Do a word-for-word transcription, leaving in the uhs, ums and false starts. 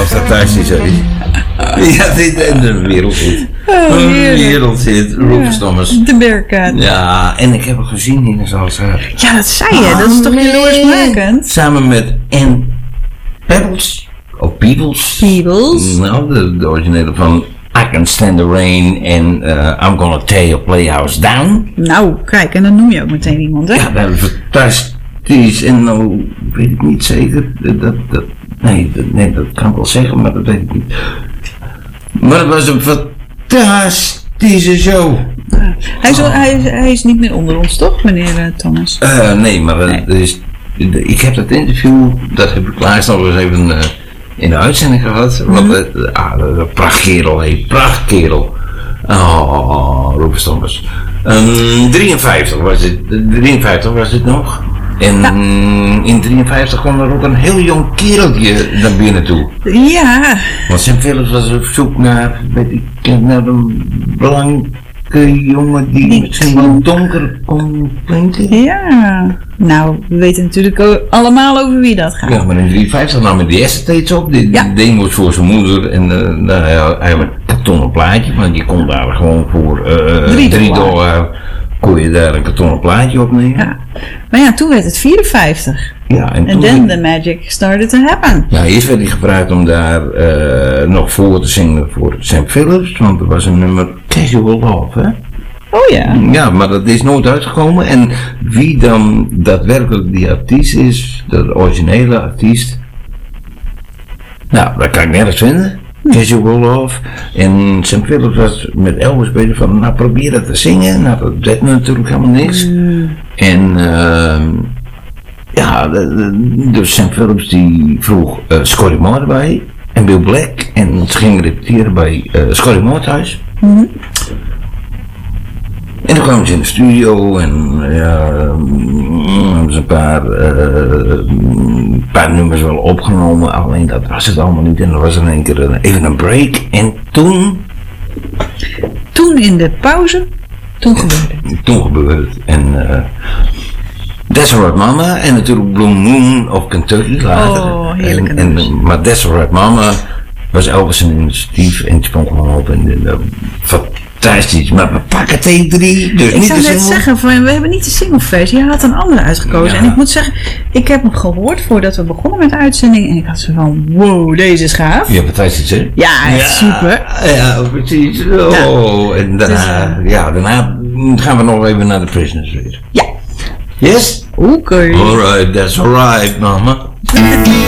was fantastisch, hè? Ja, dit en de wereldhit. Oh, Een heerlijk. wereldhit, Rufus Thomas. De Bearcat. Ja, en ik heb hem gezien in de Salsa. Ja, dat zei je. Dat is toch jaloersmakend? Samen met Ann Peebles. Of Peebles. Peebles. Nou, de, de originele van I Can Stand the Rain en uh, I'm Gonna Tear Your Playhouse Down. Nou, kijk, en dan noem je ook meteen iemand, hè? Ja, dat is fantastisch. En nou weet ik niet zeker. Dat, dat, nee, dat, nee, dat kan ik wel zeggen, maar dat weet ik niet. Maar het was een fantastische show. Ja. Hij, is, hij, is, hij is niet meer onder ons, toch, meneer uh, Thomas? Uh, nee, maar uh, Nee. Er is, ik heb dat interview, dat heb ik laatst nog eens even uh, in de uitzending gehad. Want uh, ah, een prachtkerel, hé, prachtkerel. Oh, Rufus Thomas. Um, drieënvijftig was het, drieënvijftig was het nog. En Ja. in drieënvijftig kwam er ook een heel jong kereltje naar binnen toe. Ja, Want Sam Phillips was op zoek naar, weet ik, naar een blanke jongen die Die misschien wel donker kon klinken. ja. Nou, we weten natuurlijk o- allemaal over wie dat gaat. Ja, maar in drieënvijftig nam hij die steeds op. Die Ja. ding was voor zijn moeder. En uh, nou, hij, hij had een kartonnen plaatje, want je kon daar gewoon voor uh, Drie drie dollar. dollar kon je daar een kartonnen plaatje opnemen. Ja. Maar ja, toen werd het vierenvijftig. Ja, en En toen, then the magic started to happen. ja, eerst werd hij gevraagd om daar uh, nog voor te zingen voor Sam Phillips, want er was een nummer Casual Love, hè? Oh ja. Ja, maar dat is nooit uitgekomen. En wie dan daadwerkelijk die artiest is, de originele artiest, nou, dat kan ik nergens vinden. Casual Love. En Sam Phillips was met Elvis bezig van, nou probeer dat te zingen. Nou, dat deed natuurlijk helemaal niks. En uh, ja, de, de, dus Sam Phillips die vroeg uh, Scotty Moore erbij en Bill Black. En ze gingen repeteren bij uh, Scotty Moore thuis. Mhm. En toen kwamen ze in de studio en ja, mm, hebben ze een paar, uh, een paar nummers wel opgenomen, alleen dat was het allemaal niet. En dan was er in één keer een, even een break en toen, Toen in de pauze, toen gebeurde het. toen gebeurde het. En uh, That's Alright Mama en natuurlijk Blue Moon of Kentucky later. Oh, heerlijke en, en, nummers. Maar That's Alright Mama was Elvis een initiatief en die sprong gewoon op en uh, fantastisch. Maar we pakken T drie, dus Ik niet zou de net single. zeggen, van, we hebben niet de singleversie, je had een andere uitgekozen. Ja. En ik moet zeggen, ik heb hem gehoord voordat we begonnen met de uitzending. En ik had zo van, wow, deze is gaaf. Ja, fantastisch hè? Ja, echt super. Ja, precies. Oh, en daarna, Dus, ja, daarna gaan we nog even naar de Prisoners weer. Ja, Yes? oké. Alright, that's alright, mama.